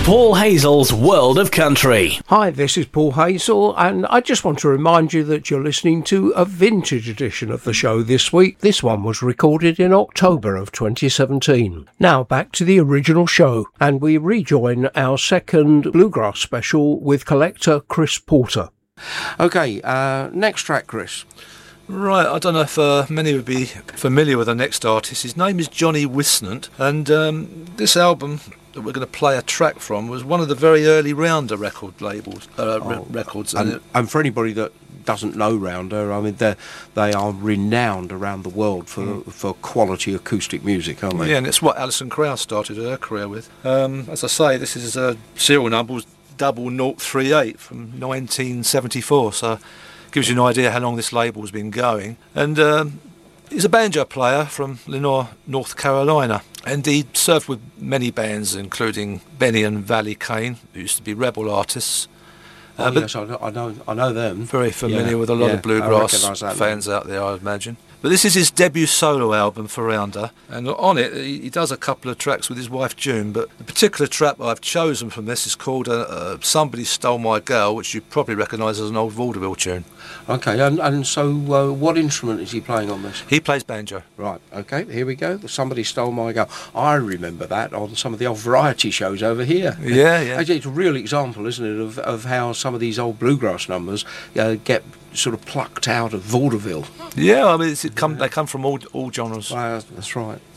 Paul Hazel's World of Country. Hi, this is Paul Hazel, and I just want to remind you that you're listening to a vintage edition of the show this week. This one was recorded in October of 2017. Now back to the original show, and we rejoin our second Bluegrass special with collector Chris Porter. Okay, next track, Chris. Right, I don't know if many would be familiar with the next artist. His name is Johnny Wisnant, and this album that we're going to play a track from was one of the very early Rounder record labels, records. And for anybody that doesn't know Rounder, I mean, they are renowned around the world for quality acoustic music, aren't they? Yeah, and it's what Alison Krauss started her career with. As I say, this is a serial number was 0038 from 1974, so gives you an idea how long this label's been going. And he's a banjo player from Lenoir, North Carolina, and he served with many bands, including Benny and Valley Kane, who used to be Rebel artists. But yes, I know them. Very familiar with a lot of bluegrass fans out there, I imagine. But this is his debut solo album for Rounder, and on it he does a couple of tracks with his wife June, but the particular track I've chosen from this is called Somebody Stole My Girl, which you probably recognise as an old vaudeville tune. Okay, and so what instrument is he playing on this? He plays banjo. Right, okay, here we go. Somebody Stole My Girl. I remember that on some of the old variety shows over here. Yeah. It's a real example, isn't it, of how some of these old bluegrass numbers get sort of plucked out of vaudeville. Yeah, I mean, they come from all genres. That's right.